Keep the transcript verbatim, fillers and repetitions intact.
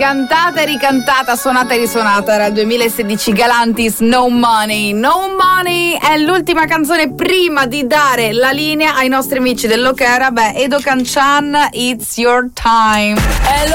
Cantata e ricantata, suonata e risuonata, era il duemilasedici, Galantis, No Money. No Money è l'ultima canzone prima di dare la linea ai nostri amici dell'Okera. Beh, Edo Kanchan, It's Your Time.